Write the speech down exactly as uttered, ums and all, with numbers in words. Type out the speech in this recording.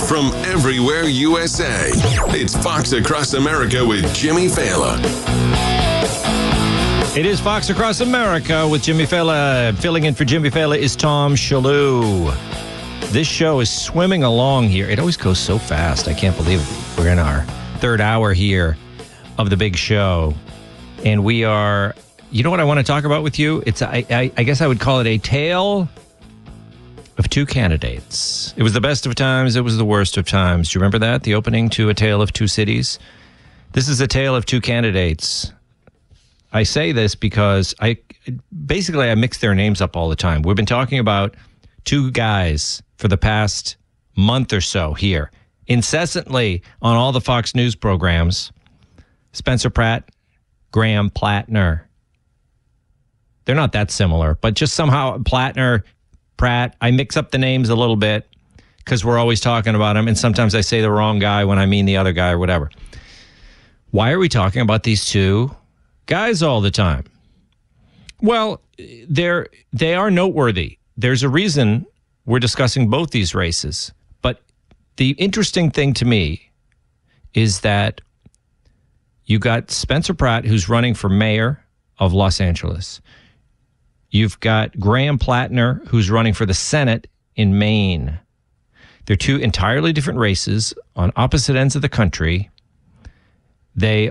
from everywhere U S A. It's Fox Across America with Jimmy Fallon. It is Fox Across America with Jimmy Fallon. Filling in for Jimmy Fallon is Tom Shalhoub. This show is swimming along here. It always goes so fast. I can't believe it. We're in our third hour here of the big show. And we are, you know what I want to talk about with you? It's, I, I, I guess I would call it a tale of two candidates. It was the best of times. It was the worst of times. Do you remember that? The opening to A Tale of Two Cities? This is a tale of two candidates. I say this because I basically I mix their names up all the time. We've been talking about two guys for the past month or so here, incessantly on all the Fox News programs. Spencer Pratt, Graham Plattner. They're not that similar, but just somehow Plattner, Pratt, I mix up the names a little bit because we're always talking about them, and sometimes I say the wrong guy when I mean the other guy or whatever. Why are we talking about these two guys all the time? Well, they're they are noteworthy. There's a reason we're discussing both these races. But the interesting thing to me is that you got Spencer Pratt, who's running for mayor of Los Angeles. You've got Graham Plattner, who's running for the Senate in Maine. They're two entirely different races on opposite ends of the country. They